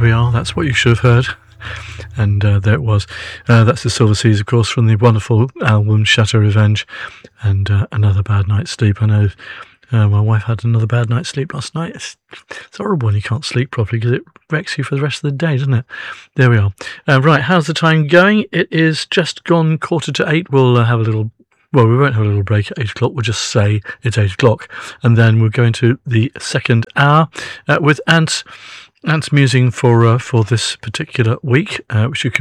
There we are, that's what you should have heard. And there it was. That's the Silver Seas, of course, from the wonderful album Chateau Revenge, and Another Bad Night's Sleep. I know my wife had another bad night's sleep last night. It's horrible when you can't sleep properly because it wrecks you for the rest of the day, doesn't it? There we are. Right, how's the time going? It is just gone 7:45. We'll have a little... Well, we won't have a little break at 8 o'clock. We'll just say it's 8 o'clock. And then we'll go into the second hour with Ant's musing for this particular week, which you can